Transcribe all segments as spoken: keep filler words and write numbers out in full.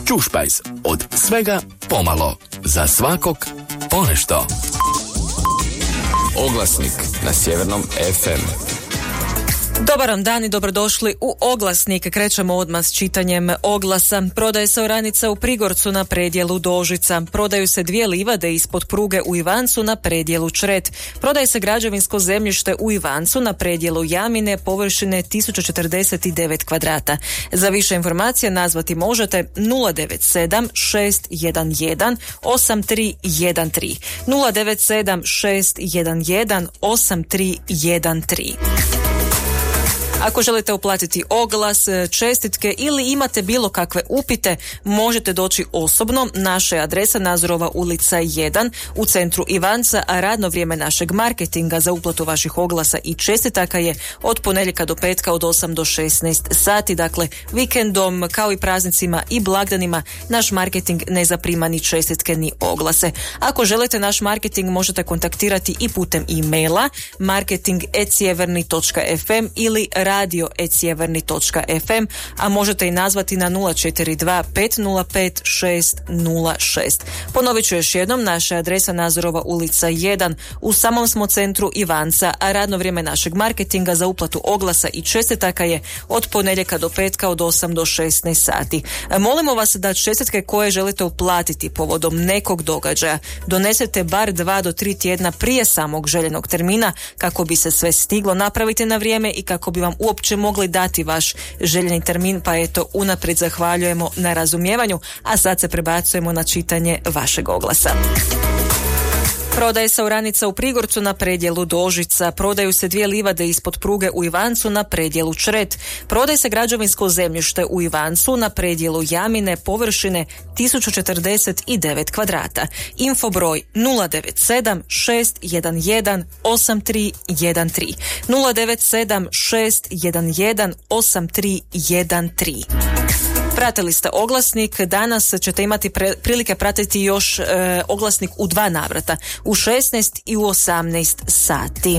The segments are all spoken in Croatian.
Ćušpajz, od svega pomalo, za svakog ponešto. Oglasnik na Sjevernom ef em. Dobar vam dan i dobrodošli u Oglasnik. Krećemo odmah s čitanjem oglasa. Prodaje se oranica u Prigorcu na predjelu Dožica. Prodaju se dvije livade ispod pruge u Ivancu na predjelu Čret. Prodaje se građevinsko zemljište u Ivancu na predjelu Jamine površine tisuću četrdeset devet kvadrata. Za više informacija nazvati možete nula devet sedam šest jedan jedan osam tri jedan tri nula devet sedam šest jedan jedan osam tri jedan tri. Ako želite uplatiti oglas, čestitke ili imate bilo kakve upite, možete doći osobno. Naša je adresa Nazorova ulica jedan u centru Ivanca, a radno vrijeme našeg marketinga za uplatu vaših oglasa i čestitaka je od ponedjeljka do petka od osam do šesnaest sati. Dakle, vikendom kao i praznicima i blagdanima naš marketing ne zaprima ni čestitke ni oglase. Ako želite naš marketing možete kontaktirati i putem e-maila marketing at sjeverni točka ef em ili radio at sjeverni točka ef em, a možete i nazvati na nula četiri dva pet nula pet šest nula šest. Ponovit ću još jednom, naša adresa Nazorova ulica jedan, u samom smo centru Ivanca, a radno vrijeme našeg marketinga za uplatu oglasa i čestitaka je od ponedjeljka do petka od osam do šesnaest sati. Molimo vas da čestitke koje želite uplatiti povodom nekog događaja donesete bar dva do tri tjedna prije samog željenog termina kako bi se sve stiglo napraviti na vrijeme i kako bi vam uopće mogli dati vaš željeni termin, pa eto unaprijed zahvaljujemo na razumijevanju, a sad se prebacujemo na čitanje vašeg oglasa. Prodaje se oranica u Prigorcu na predjelu Dožica. Prodaju se dvije livade ispod pruge u Ivancu na predjelu Čret. Prodaje se građevinsko zemljište u Ivancu na predjelu Jamine površine tisuću četrdeset devet kvadrata. Info broj nula devet sedam šest jedan jedan osam tri jedan tri nula devet sedam šest jedan jedan osam tri jedan tri. Pratili ste oglasnik, danas ćete imati pre, prilike pratiti još e, oglasnik u dva navrata, u šesnaest i u osamnaest sati.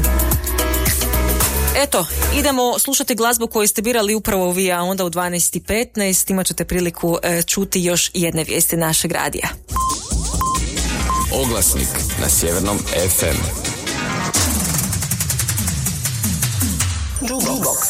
Eto, idemo slušati glazbu koju ste birali upravo vi, a onda u dvanaest i petnaest imat ćete priliku e, čuti još jedne vijesti našeg radija. Oglasnik na Sjevernom ef em. Jukebox.